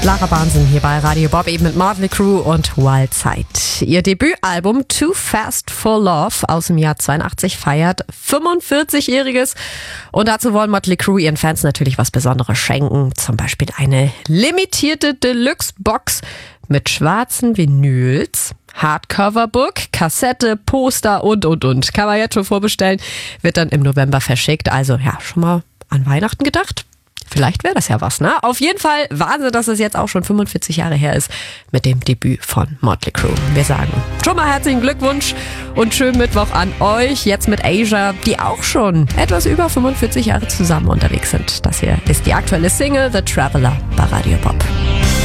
Lara Barnsen hier bei Radio Bob, eben mit Motley Crue und Wild Side. Ihr Debütalbum Too Fast for Love aus dem Jahr 82 feiert 45-jähriges. Und dazu wollen Motley Crue ihren Fans natürlich was Besonderes schenken. Zum Beispiel eine limitierte Deluxe-Box mit schwarzen Vinyls, Hardcover-Book, Kassette, Poster und. Kann man jetzt schon vorbestellen. Wird dann im November verschickt. Also ja, schon mal an Weihnachten gedacht? Vielleicht wäre das ja was, ne? Auf jeden Fall Wahnsinn, dass es jetzt auch schon 45 Jahre her ist mit dem Debüt von Motley Crue. Wir sagen schon mal herzlichen Glückwunsch und schönen Mittwoch an euch. Jetzt mit Asia, die auch schon etwas über 45 Jahre zusammen unterwegs sind. Das hier ist die aktuelle Single The Traveler bei Radio Bob.